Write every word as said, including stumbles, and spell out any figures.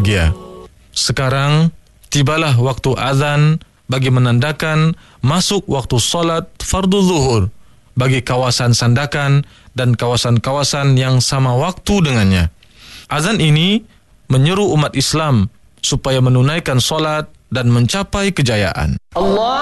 berbahagia. Sekarang tibalah waktu azan bagi menandakan masuk waktu solat fardu zuhur bagi kawasan Sandakan dan kawasan-kawasan yang sama waktu dengannya. Azan ini menyeru umat Islam supaya menunaikan solat dan mencapai kejayaan. Allah